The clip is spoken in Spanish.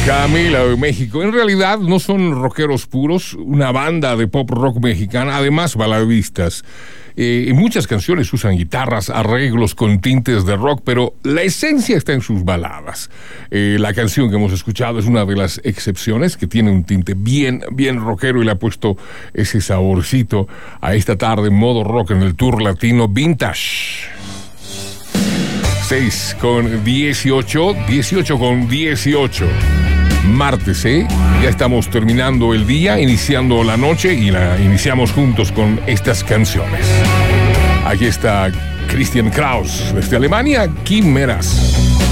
Camila de México. En realidad no son rockeros puros, una banda de pop rock mexicana, además baladistas. En muchas canciones usan guitarras, arreglos con tintes de rock, pero la esencia está en sus baladas. La canción que hemos escuchado es una de las excepciones, que tiene un tinte bien rockero y le ha puesto ese saborcito a esta tarde en modo rock en el Tour Latino Vintage. 6:18 martes, ya estamos terminando el día, iniciando la noche y la iniciamos juntos con estas canciones. Aquí está Christian Kraus desde Alemania, Quimeras.